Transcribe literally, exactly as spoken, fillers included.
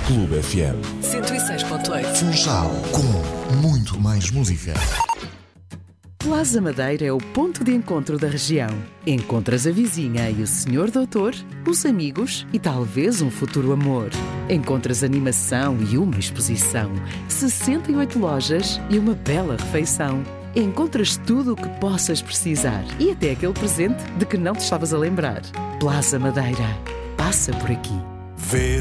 Clube F M. cento e seis ponto oito. Funchal, com muito mais música. Plaza Madeira é o ponto de encontro da região. Encontras a vizinha e o senhor doutor, os amigos e talvez um futuro amor. Encontras animação e uma exposição, sessenta e oito lojas e uma bela refeição. Encontras tudo o que possas precisar e até aquele presente de que não te estavas a lembrar. Plaza Madeira. Passa por aqui. Ver